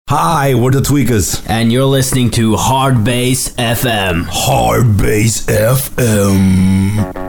Hi, we're the Tweakers. And you're listening to Hard Bass FM. Hard Bass FM.